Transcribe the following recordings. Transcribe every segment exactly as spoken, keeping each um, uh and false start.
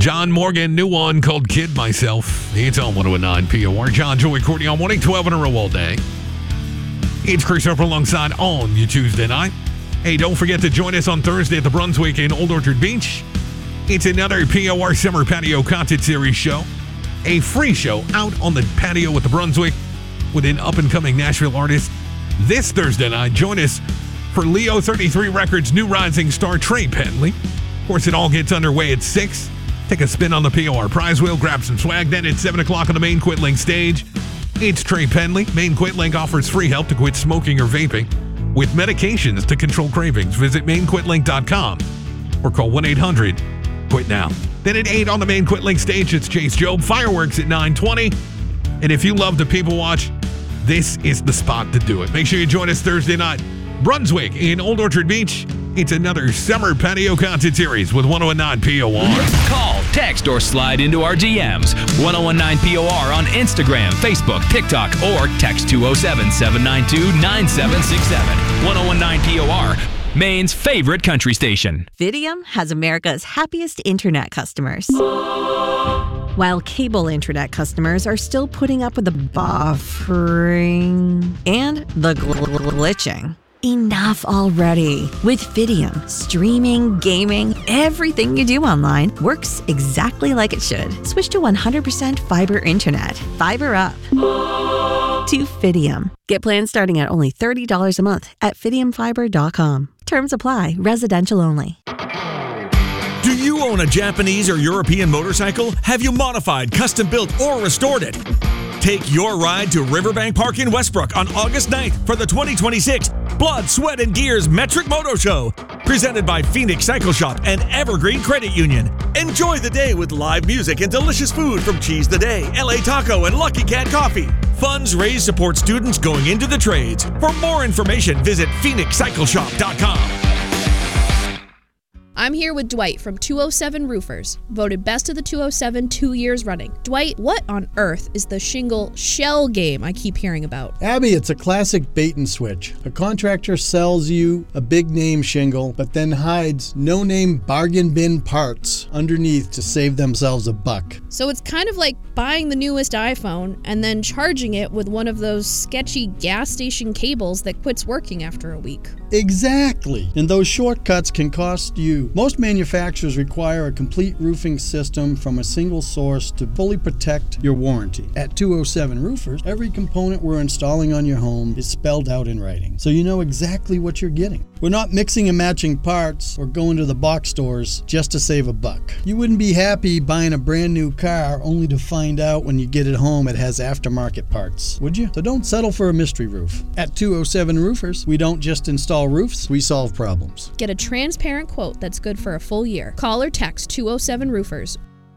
John Morgan, new one called Kid Myself. It's on one oh nine P O R. John, Joey, Courtney on morning, twelve in a row all day. It's Chris Harper alongside on your Tuesday night. Hey, don't forget to join us on Thursday at the Brunswick in Old Orchard Beach. It's another P O R Summer Patio Concert Series show. A free show out on the patio at the Brunswick with an up-and-coming Nashville artist. This Thursday night, join us for Leo thirty-three Records' new rising star, Trey Penley. Of course, it all gets underway at six. Take a spin on the P O R prize wheel, grab some swag. Then at seven o'clock on the main QuitLink stage, it's Trey Penley. Main QuitLink offers free help to quit smoking or vaping with medications to control cravings. Visit main quit link dot com or call one eight hundred quit now. Then at eight on the main QuitLink stage, it's Chase Job. Fireworks at nine twenty. And if you love to people watch, this is the spot to do it. Make sure you join us Thursday night. Brunswick in Old Orchard Beach. It's another Summer Patio Concert Series with one oh nine P O R. Call, text, or slide into our D Ms. ten nineteen P O R on Instagram, Facebook, TikTok, or text two oh seven, seven nine two, nine seven six seven. ten nineteen P O R, Maine's favorite country station. Fidium has America's happiest internet customers. While cable internet customers are still putting up with the buffering and the gl- glitching. Enough already. With Fidium, streaming, gaming, everything you do online works exactly like it should. Switch to one hundred percent fiber internet. Fiber up. To Fidium. Get plans starting at only thirty dollars a month at fidium fiber dot com. Terms apply. Residential only. Do you own a Japanese or European motorcycle? Have you modified, custom built, or restored it? Take your ride to Riverbank Park in Westbrook on August ninth for the twenty twenty-six Blood, Sweat, and Gears Metric Moto Show, presented by Phoenix Cycle Shop and Evergreen Credit Union. Enjoy the day with live music and delicious food from Cheese the Day, L A Taco, and Lucky Cat Coffee. Funds raised support students going into the trades. For more information, visit phoenix cycle shop dot com. I'm here with Dwight from two oh seven Roofers, voted best of the two oh seven two years running. Dwight, what on earth is the shingle shell game I keep hearing about? Abby, it's a classic bait and switch. A contractor sells you a big name shingle, but then hides no-name bargain bin parts underneath to save themselves a buck. So it's kind of like buying the newest iPhone and then charging it with one of those sketchy gas station cables that quits working after a week. Exactly. And those shortcuts can cost you. Most manufacturers require a complete roofing system from a single source to fully protect your warranty. At two oh seven Roofers, every component we're installing on your home is spelled out in writing, so you know exactly what you're getting. We're not mixing and matching parts or going to the box stores just to save a buck. You wouldn't be happy buying a brand new car only to find out when you get it home it has aftermarket parts, would you? So don't settle for a mystery roof. At two oh seven Roofers, we don't just install roofs, we solve problems. Get a transparent quote that's good for a full year. Call or text two oh seven Roofers.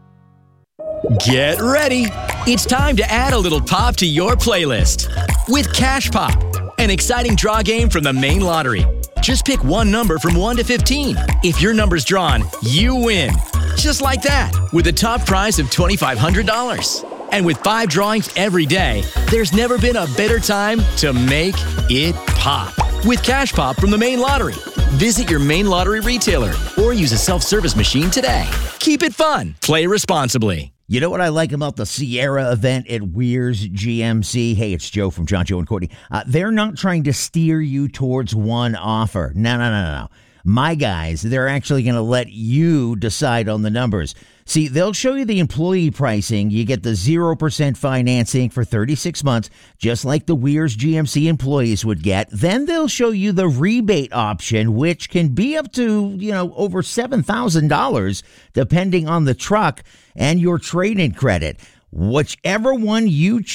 Get ready. It's time to add a little pop to your playlist with Cash Pop, an exciting draw game from the Maine Lottery. Just pick one number from one to fifteen. If your number's drawn, you win. Just like that, with a top prize of twenty-five hundred dollars. And with five drawings every day, there's never been a better time to make it pop. With Cash Pop from the Maine Lottery. Visit your Maine Lottery retailer or use a self-service machine today. Keep it fun. Play responsibly. You know what I like about the Sierra event at Weir's G M C? Hey, it's Joe from John, Joe, and Courtney. Uh, they're not trying to steer you towards one offer. No, no, no, no, no. My guys, they're actually going to let you decide on the numbers. See, they'll show you the employee pricing. You get the zero percent financing for thirty-six months, just like the Weir's G M C employees would get. Then they'll show you the rebate option, which can be up to, you know, over seven thousand dollars, depending on the truck and your trade-in credit. Whichever one you choose.